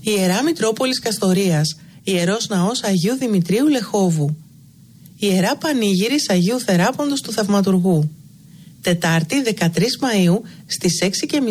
Ιερά Μητρόπολης Καστορίας, Ιερός Ναός Αγίου Δημητρίου Λεχόβου. Ιερά Πανήγυρης Αγίου Θεράποντος του Θαυματουργού. Τετάρτη 13 Μαΐου στις 6:30